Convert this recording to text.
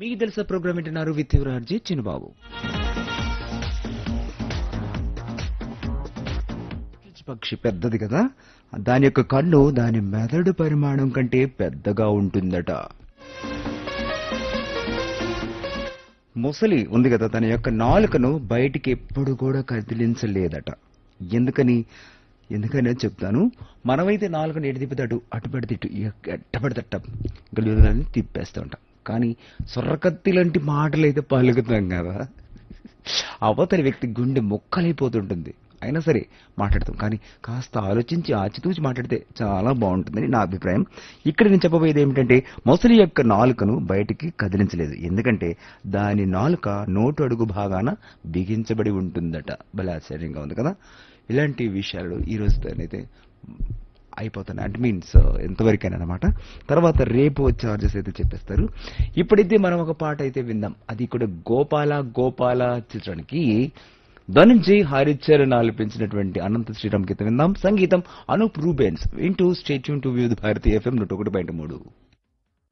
మీకు తెలుసా ప్రోగ్రామ్ వింటున్నారు విత్ యువరాజీ చిన్నబాబు. పక్షి పెద్దది కదా, దాని యొక్క కన్ను దాని మెదడు పరిమాణం కంటే పెద్దగా ఉంటుందట. మొసలి ఉంది కదా, తన యొక్క నాలుకను బయటికి ఎప్పుడు కూడా కదిలించలేదట. ఎందుకని ఎందుకని చెప్తాను. మనమైతే నాలుకను ఎటు తిప్పితే అటు పెడితే ఇటు, ఎట్ట పెడితే అట్ట గలుగుదని తిప్పేస్తూ ఉంటాం. కానీ సొర్రకత్తి లాంటి మాటలు అయితే పలుకుతాం కదా, అవతలి వ్యక్తి గుండె మొక్కలైపోతుంటుంది. అయినా సరే మాట్లాడతాం, కానీ కాస్త ఆలోచించి ఆచితూచి మాట్లాడితే చాలా బాగుంటుందని నా అభిప్రాయం. ఇక్కడ నేను చెప్పబోయేది ఏమిటంటే, మొసలి యొక్క నాలుకను బయటికి కదిలించలేదు, ఎందుకంటే దాని నాలుక నోటు అడుగు భాగాన బిగించబడి ఉంటుందట. భలే ఆశ్చర్యంగా ఉంది కదా. ఇలాంటి విషయాలు ఈ రోజుతోనైతే అయిపోతున్నాయి, అంటే మీన్స్ ఎంతవరకైనా అనమాట. తర్వాత రేపు చార్జెస్ అయితే చెప్పేస్తారు. ఇప్పుడైతే మనం ఒక పాట అయితే విందాం. అది కూడా గోపాల గోపాల చిత్రానికి ధనంజయ్ హరిచరణ్ ఆలపించినటువంటి అనంత శ్రీరామ్ గీతం విందాం. సంగీతం అనూప్ రూబెన్స్. వింటూ స్టే ట్యూన్ టు వివిధ భారతి FM 101.3.